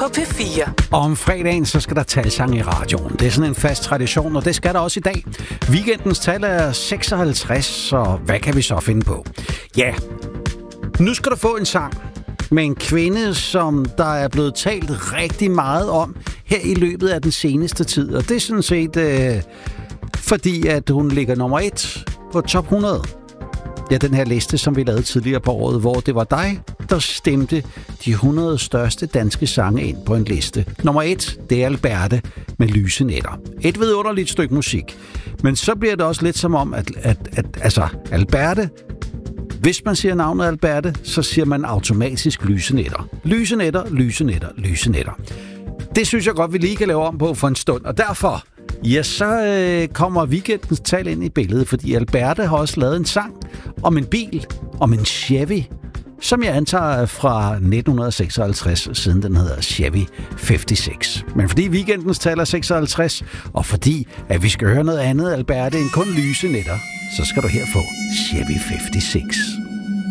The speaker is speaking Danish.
på P4. Og om fredagen, så skal der talsang i radioen. Det er sådan en fast tradition, og det skal der også i dag. Weekendens tal er 56, så hvad kan vi så finde på? Ja, nu skal du få en sang med en kvinde, som der er blevet talt rigtig meget om her i løbet af den seneste tid. Og det er sådan set fordi, at hun ligger nummer 1 på top 100. Ja, den her liste, som vi lavede tidligere på året, hvor det var dig, der stemte de 100 største danske sange ind på en liste. Nummer 1, det er Alberte med Lyse Nætter. Et vidunderligt stykke musik. Men så bliver det også lidt som om, at Alberte, hvis man siger navnet Alberte, så siger man automatisk Lyse Nætter. Lyse Nætter, Lyse Nætter, Lyse Nætter. Det synes jeg godt, vi lige kan lave om på for en stund, og derfor så kommer weekendens tal ind i billedet, fordi Alberte har også lavet en sang om en bil, om en Chevy, som jeg antager er fra 1956, siden den hedder Chevy 56. Men fordi weekendens tal er 56, og fordi at vi skal høre noget andet Alberte end kun Lyse Nætter, så skal du her få Chevy 56.